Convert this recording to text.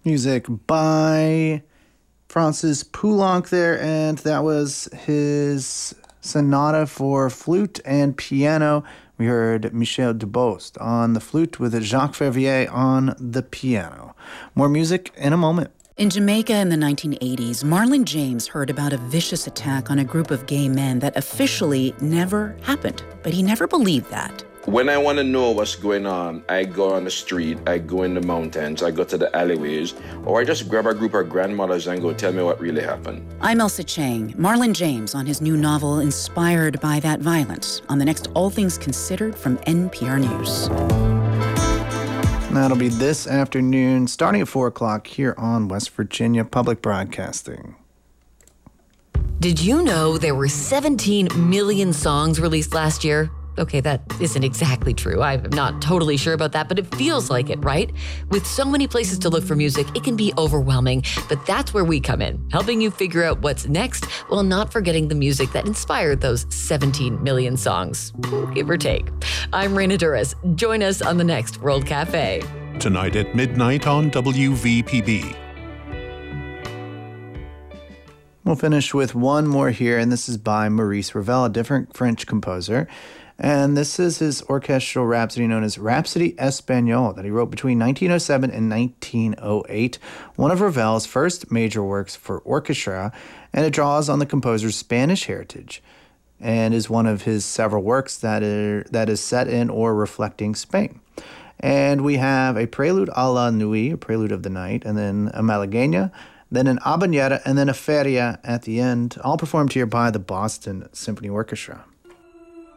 Music by Francis Poulenc there, and that was his sonata for flute and piano. We heard Michel Dubost on the flute with Jacques Fervier on the piano. More music in a moment. In Jamaica in the 1980s, Marlon James heard about a vicious attack on a group of gay men that officially never happened, but he never believed that. When I want to know what's going on, I go on the street, I go in the mountains, I go to the alleyways, or I just grab a group of grandmothers and go tell me what really happened. I'm Elsa Chang. Marlon James on his new novel inspired by that violence on the next All Things Considered from NPR News. That'll be this afternoon, starting at 4 o'clock here on West Virginia Public Broadcasting. Did you know there were 17 million songs released last year? Okay, that isn't exactly true. I'm not totally sure about that, but it feels like it, right? With so many places to look for music, it can be overwhelming, but that's where we come in, helping you figure out what's next while not forgetting the music that inspired those 17 million songs, give or take. I'm Raina Duras. Join us on the next World Cafe. Tonight at midnight on WVPB. We'll finish with one more here, and this is by Maurice Ravel, a different French composer. And this is his orchestral rhapsody known as Rhapsody Espagnole that he wrote between 1907 and 1908, one of Ravel's first major works for orchestra, and it draws on the composer's Spanish heritage and is one of his several works that is set in or reflecting Spain. And we have a prelude a la nuit, a prelude of the night, and then a malagueña, then an habanera, and then a feria at the end, all performed here by the Boston Symphony Orchestra.